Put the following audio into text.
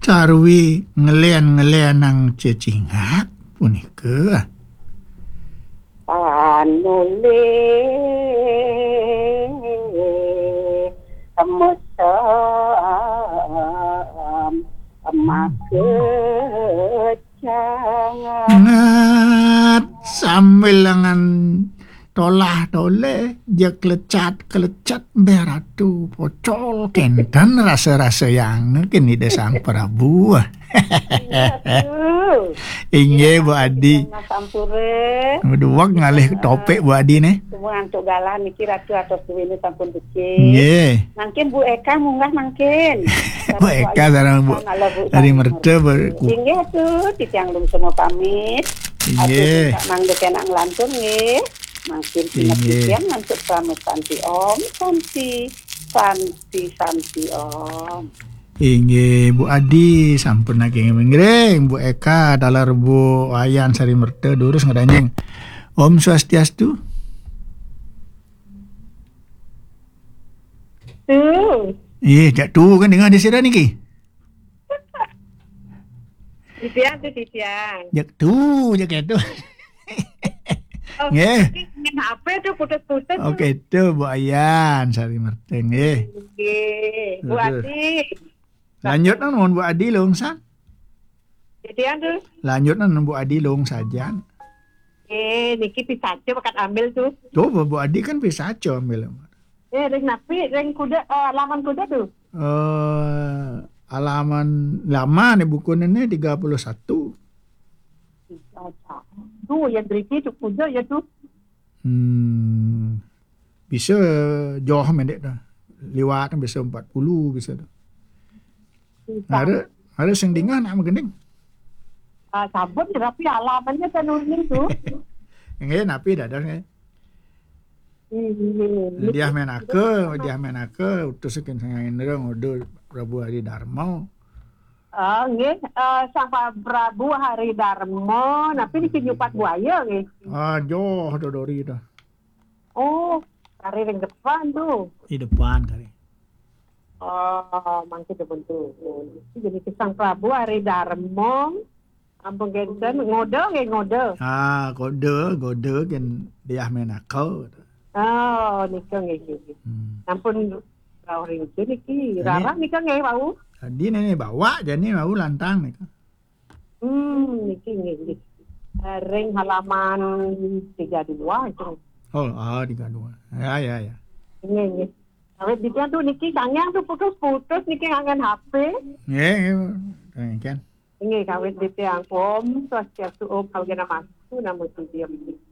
Sarwi ngelian-ngelian nang cecingat punika. Anule mesam makecang Ngat sambil lengan tolah toleh dia kelecat beratu pocol kenten rasa-rasa yang kini de sang Prabu. Inge Bu Adi. Berdua ngalih topik Bu Adi nih. Semua antuk galan niki ratu atau suwini sampun becik. Nggih. Mungkin Bu Eka munggah mungkin. Bu Eka sareng Bu dari Merte Inggih tuh titiang lum semua pamit. Nggih. Mangdek enak ngelantun nggih. Makin pindah untuk santi Om, santi Om. Inggih Bu Adi sampun lagi ngreng Bu Eka dalar Bu Ayan Sari Merte durus ngadanyeng. Om Swastiastu. Jak tu kan dengar di sira niki. Titiang. Jak tu. Nggih. Apa tu putus-putus? Okey tu Bu Ayan Sari Merte nggih. Nggih. Bu Adi. Lanjut non Bu Adi longsan. Titiang tu. Lanjut non Bu Adi long sajan. Niki pisaco bakat ambil tu. Tu Bu Adi kan pisaco ambil. Ring napi, ring kuda, alaman kuda tu. Alaman lama nih buku ini 31. Tu yang beriki tu kuda ya tu. Bisa jauh mendek dah. Liwat bisa 40 bisa dah. Ada sing dengar nak mengending. Sabun tapi alamannya tenurin tu. Nggih napi dadar nggih. Dia menake utus sekian sangat nerang udah Prabu Hari Darmo. Nggih, Sang Prabu Hari Darmo, tapi di Nyupat Buaya nggih. Jauh dodori dah. Oh, kari ring depan tu. Di depan kari. Mangke depan tu. Jadi Sang Prabu Hari Darmo, ampun genten ngode. Gode kan dia menake. Nika nggih. Ampun kau ring tu niki. Rara nika nggih bau. Tadi nenek bawa jadi mau lantang nih. Niki nggih. Ring halaman 32 itu. 32. Ya. Nggih. Awet dia tu niki sangyang tu putus-putus niki ngangen HP. Nggih, kan. Nggih kawet dia Om Swastiastu Om kau gena masuk namun tu dia.